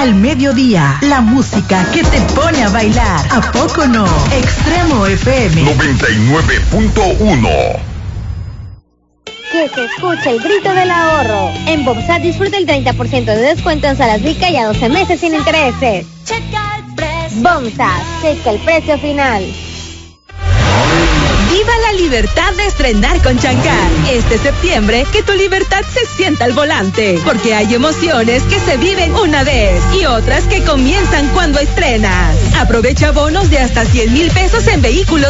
al mediodía. La música que te pone a bailar. ¿A poco no? Extremo FM 99.1. Que se escuche el grito del ahorro. En Bobsat disfruta el 30% de descuento en salas Vica y a 12 meses sin intereses. Checa el precio. Bobsat, checa el precio final. Viva la libertad de estrenar con Chancar. Este septiembre, que tu libertad se sienta al volante, porque hay emociones que se viven una vez y otras que comienzan cuando estrenas. Aprovecha bonos de hasta 100,000 pesos en vehículos